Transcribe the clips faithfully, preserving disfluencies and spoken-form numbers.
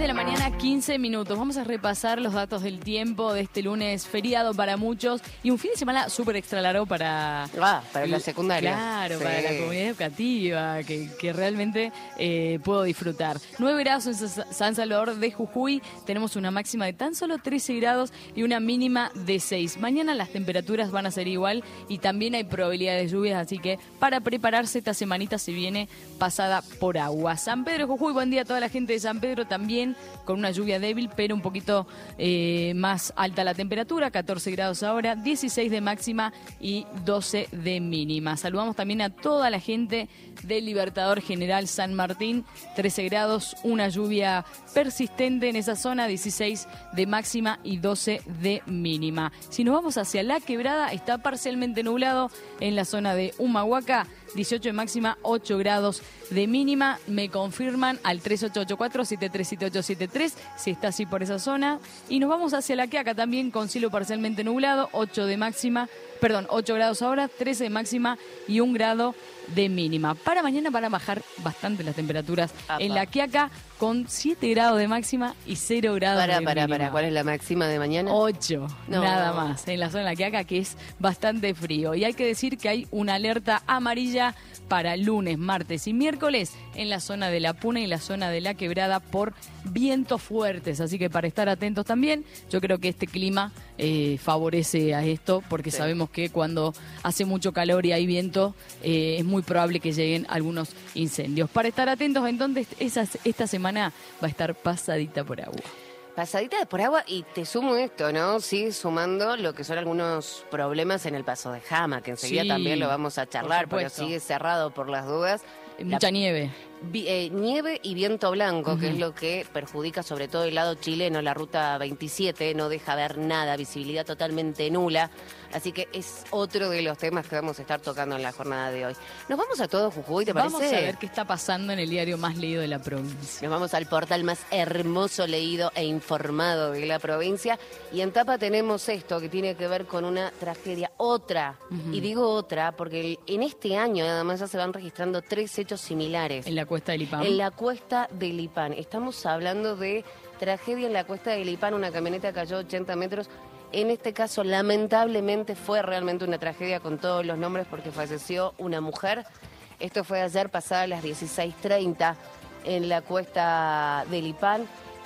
de la mañana, quince minutos. Vamos a repasar los datos del tiempo de este lunes, feriado para muchos y un fin de semana súper extra largo para... Ah, para la secundaria. Claro, sí. para la comunidad educativa, que, que realmente eh, puedo disfrutar. nueve grados en San Salvador de Jujuy, tenemos una máxima de tan solo trece grados y una mínima de seis. Mañana las temperaturas van a ser igual y también hay probabilidad de lluvias, así que para prepararse esta semanita se viene pasada por agua. San Pedro de Jujuy, buen día a toda la gente de San Pedro, también con una lluvia débil, pero un poquito eh, más alta la temperatura, catorce grados ahora, dieciséis de máxima y doce de mínima. Saludamos también a toda la gente del Libertador General San Martín, trece grados, una lluvia persistente en esa zona, dieciséis de máxima y doce de mínima. Si nos vamos hacia La Quebrada, está parcialmente nublado en la zona de Humahuaca, dieciocho de máxima, ocho grados de mínima. Me confirman al tres ocho ocho cuatro, siete tres siete ocho siete tres si está así por esa zona. Y nos vamos hacia La Quiaca también con cielo parcialmente nublado, ocho de máxima, perdón, ocho grados ahora, trece de máxima y un grado de mínima. Para mañana van a bajar bastante las temperaturas Apa. en La Quiaca con siete grados de máxima y cero grados Para, de para, mínima. para. ¿Cuál es la máxima de mañana? ocho, No. nada más, en la zona de La Quiaca, que es bastante frío. Y hay que decir que hay una alerta amarilla para lunes, martes y miércoles en la zona de La Puna y la zona de La Quebrada por vientos fuertes. Así que para estar atentos también, yo creo que este clima eh, favorece a esto, porque Sí. sabemos que cuando hace mucho calor y hay viento, eh, es muy probable que lleguen algunos incendios. Para estar atentos, entonces, esas, esta semana va a estar pasadita por agua. Pasadita de por agua, y te sumo esto, ¿no? Sigue sumando lo que son algunos problemas en el Paso de Jama, que enseguida Sí, también lo vamos a charlar, por pero supuesto. sigue cerrado por las dudas. Mucha La- nieve. Vi- eh, nieve y viento blanco, Ujú. que es lo que perjudica sobre todo el lado chileno. La ruta veintisiete no deja ver nada, visibilidad totalmente nula. Así que es otro de los temas que vamos a estar tocando en la jornada de hoy. Nos vamos a todo Jujuy, ¿te parece? Vamos a ver qué está pasando en el diario más leído de la provincia. Nos vamos al portal más hermoso, leído e informado de la provincia. Y en tapa tenemos esto que tiene que ver con una tragedia, otra. Ujú. Y digo otra porque el- en este año nada más ya se van registrando tres hechos similares. En la cuesta del Ipam. En la cuesta del Lipán. Estamos hablando de tragedia en la cuesta del Lipán. Una camioneta cayó ochenta metros. En este caso, lamentablemente, fue realmente una tragedia con todos los nombres porque falleció una mujer. Esto fue ayer pasada las dieciséis treinta en la cuesta del Lipán.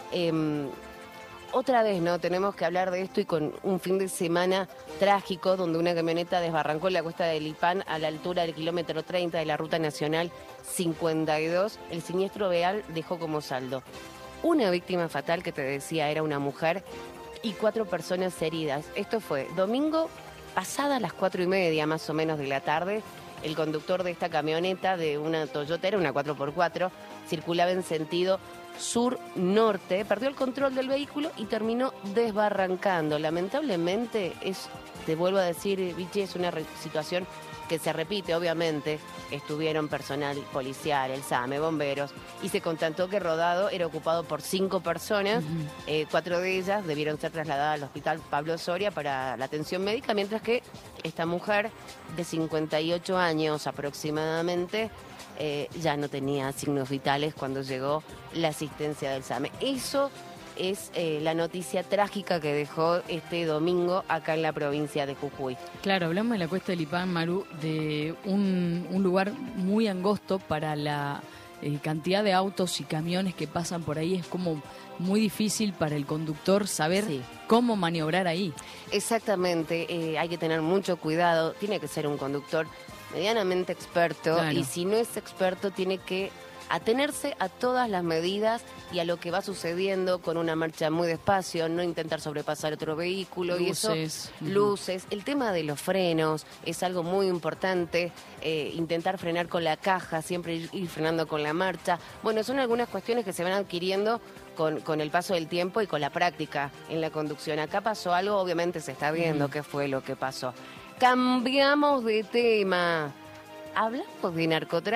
Eh, otra vez, ¿no? Tenemos que hablar de esto y con un fin de semana trágico donde una camioneta desbarrancó en la cuesta del Lipán a la altura del kilómetro treinta de la Ruta Nacional cincuenta y dos. El siniestro real dejó como saldo una víctima fatal, que te decía era una mujer, y cuatro personas heridas. Esto fue domingo pasada las cuatro y media más o menos de la tarde. El conductor de esta camioneta, de una Toyota, era una cuatro por cuatro, circulaba en sentido sur-norte, perdió el control del vehículo y terminó desbarrancando. Lamentablemente, es, te vuelvo a decir, Vichy, es una re- situación que se repite, obviamente. Estuvieron personal policial, el SAME, bomberos, y se constató que Rodado era ocupado por cinco personas. Ujú. Eh, cuatro de ellas debieron ser trasladadas al hospital Pablo Soria para la atención médica, mientras que esta mujer de cincuenta y ocho años aproximadamente eh, ya no tenía signos vitales cuando llegó la asistencia del SAME. Eso es eh, la noticia trágica que dejó este domingo acá en la provincia de Jujuy. Claro, hablamos de la cuesta del Ipam, Maru, de un, un lugar muy angosto para la eh, cantidad de autos y camiones que pasan por ahí. Es como muy difícil para el conductor saber Sí. cómo maniobrar ahí. Exactamente, eh, hay que tener mucho cuidado, tiene que ser un conductor medianamente experto, Claro. y si no es experto tiene que atenerse a todas las medidas y a lo que va sucediendo, con una marcha muy despacio, no intentar sobrepasar otro vehículo. Luces. Y eso, Ujú. luces. El tema de los frenos es algo muy importante, eh, intentar frenar con la caja, siempre ir, ir frenando con la marcha. Bueno, son algunas cuestiones que se van adquiriendo con, con el paso del tiempo y con la práctica en la conducción. Acá pasó algo, obviamente se está viendo Ujú. qué fue lo que pasó. Cambiamos de tema. Hablamos de narcotráfico.